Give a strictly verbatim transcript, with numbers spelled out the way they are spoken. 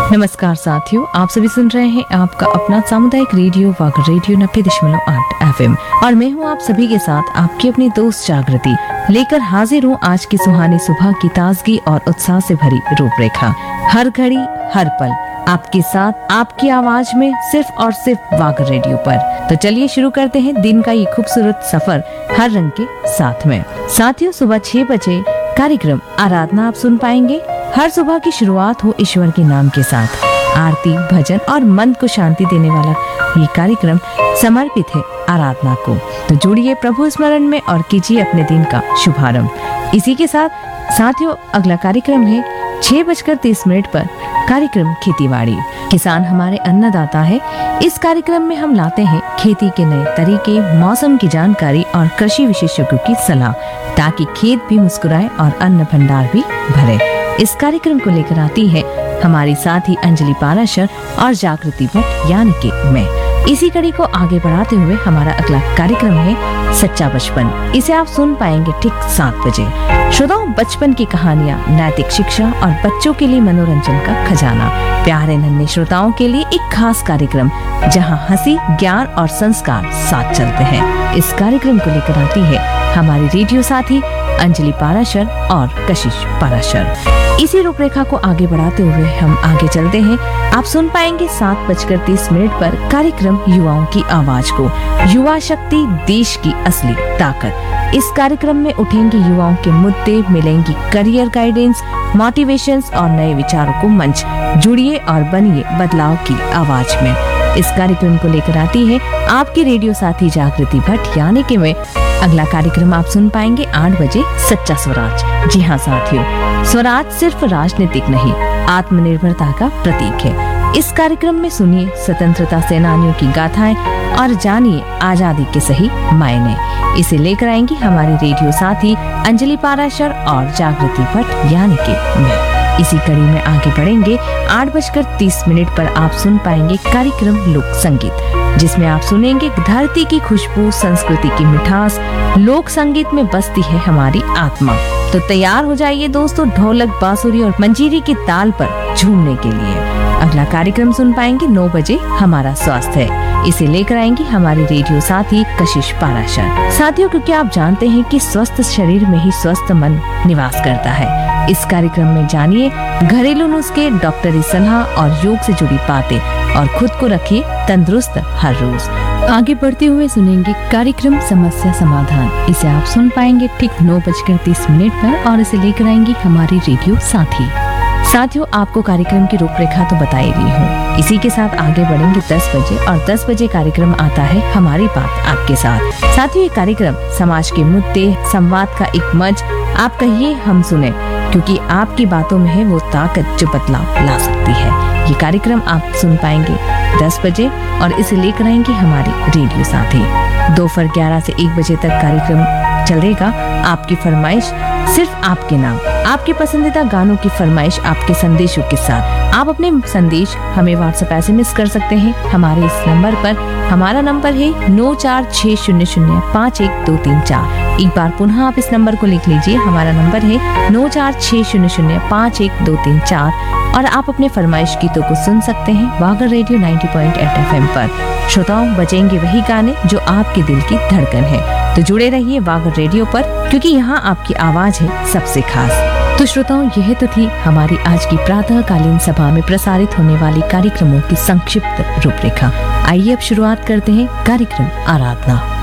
नमस्कार साथियों, आप सभी सुन रहे हैं आपका अपना सामुदायिक रेडियो वाग रेडियो नब्बे दशमलव आठ एफ एम और मैं हूं आप सभी के साथ आपकी अपनी दोस्त जागृति लेकर हाजिर हूं आज की सुहानी सुबह की ताजगी और उत्साह से भरी रूपरेखा। हर घड़ी हर पल आपके साथ आपकी आवाज में, सिर्फ और सिर्फ वाग रेडियो पर। तो चलिए शुरू करते हैं दिन का ये खूबसूरत सफर हर रंग के साथ में। साथियों, सुबह छह बजे कार्यक्रम आराधना आप सुन पाएंगे। हर सुबह की शुरुआत हो ईश्वर के नाम के साथ। आरती, भजन और मन को शांति देने वाला ये कार्यक्रम समर्पित है आराधना को। तो जुड़िए प्रभु स्मरण में और कीजिए अपने दिन का शुभारंभ। इसी के साथ साथियों, अगला कार्यक्रम है छह बजकर तीस मिनट पर कार्यक्रम खेतीबाड़ी। किसान हमारे अन्नदाता है। इस कार्यक्रम में हम लाते हैं खेती के नए तरीके, मौसम की जानकारी और कृषि विशेषज्ञों की सलाह, ताकि खेत भी मुस्कुराए और अन्न भंडार भी भरे। इस कार्यक्रम को लेकर आती है हमारी साथी अंजलि पाराशर और जागृति भट्ट यानी कि मैं। इसी कड़ी को आगे बढ़ाते हुए हमारा अगला कार्यक्रम है सच्चा बचपन। इसे आप सुन पाएंगे ठीक सात बजे। श्रोताओं, बचपन की कहानियाँ, नैतिक शिक्षा और बच्चों के लिए मनोरंजन का खजाना। प्यारे नन्हे श्रोताओं के लिए एक खास कार्यक्रम जहां हंसी, ज्ञान और संस्कार साथ चलते हैं। इस कार्यक्रम को लेकर आती है हमारी रेडियो साथी अंजलि पाराशर और कशिश पाराशर। इसी रूपरेखा को आगे बढ़ाते हुए हम आगे चलते हैं। आप सुन पाएंगे सात बजकर तीस मिनट पर कार्यक्रम युवाओं की आवाज को। युवा शक्ति देश की असली ताकत। इस कार्यक्रम में उठेंगे युवाओं के मुद्दे, मिलेंगी करियर गाइडेंस, मोटिवेशंस और नए विचारों को मंच। जुड़िए और बनिए बदलाव की आवाज में। इस कार्यक्रम को लेकर आती है आपकी रेडियो साथी जागृति भट्ट यानी कि मैं। अगला कार्यक्रम आप सुन पाएंगे आठ बजे सच्चा स्वराज। जी हाँ साथियों, स्वराज सिर्फ राजनीतिक नहीं, आत्मनिर्भरता का प्रतीक है। इस कार्यक्रम में सुनिए स्वतंत्रता सेनानियों की गाथाएं और जानिए आजादी के सही मायने। इसे लेकर आएंगी हमारी रेडियो साथी अंजलि पाराशर और जागृति भट्ट यानी कि मैं। इसी कड़ी में आगे बढ़ेंगे। आठ बजकर तीस मिनट पर आप सुन पाएंगे कार्यक्रम लोक संगीत, जिसमें आप सुनेंगे धरती की खुशबू, संस्कृति की मिठास। लोक संगीत में बसती है हमारी आत्मा। तो तैयार हो जाइए दोस्तों, ढोलक, बांसुरी और मंजीरी की ताल पर झूमने के लिए। अगला कार्यक्रम सुन पाएंगे नौ बजे हमारा स्वास्थ्य है। इसे लेकर आएंगी हमारी रेडियो साथी कशिश पाराशर। साथियों, क्योंकि आप जानते हैं कि स्वस्थ शरीर में ही स्वस्थ मन निवास करता है। इस कार्यक्रम में जानिए घरेलू नुस्खे, डॉक्टरी सलाह और योग से जुड़ी बातें, और खुद को रखिए तंदुरुस्त हर रोज। आगे बढ़ते हुए सुनेंगे कार्यक्रम समस्या समाधान। इसे आप सुन पाएंगे ठीक नौ बजकर तीस मिनट पर और इसे लेकर आएंगी हमारी रेडियो साथी। साथियों, आपको कार्यक्रम की रूपरेखा तो बताई रही हूँ। इसी के साथ आगे बढ़ेंगे दस बजे और दस बजे कार्यक्रम आता है हमारी बात आपके साथ। साथियों, ये कार्यक्रम समाज के मुद्दे, संवाद का एक मंच। आप कहिए हम सुने, क्योंकि आपकी बातों में है वो ताकत जो बदलाव ला सकती है। ये कार्यक्रम आप सुन पाएंगे दस बजे और इसे लेकर आएंगे हमारी रेडियो साथी। दोपहर ग्यारह से एक बजे तक कार्यक्रम चलेगा आपकी फरमाइश, सिर्फ आपके नाम, आपके पसंदीदा गानों की फरमाइश आपके संदेशों के साथ। आप अपने संदेश हमें व्हाट्सएप एसएमएस कर सकते हैं हमारे इस नंबर पर। हमारा नंबर है नौ चार छह शून्य शून्य पाँच एक दो तीन चार। एक बार पुनः आप इस नंबर को लिख लीजिए। हमारा नंबर है नौ चार छह शून्य शून्य पाँच एक दो तीन चार और आप अपने फरमाइश गीतों को सुन सकते हैं वागर रेडियो नब्बे पॉइंट आठ एफ एम पर। श्रोताओं, बजेंगे वही गाने जो आपके दिल की धड़कन है। तो जुड़े रहिए वागर रेडियो पर, क्योंकि यहाँ आपकी आवाज है सबसे खास। तो श्रोताओं, यह तो थी हमारी आज की प्रातःकालीन सभा में प्रसारित होने वाली कार्यक्रमों की संक्षिप्त रूपरेखा। आइए अब शुरुआत करते हैं कार्यक्रम आराधना।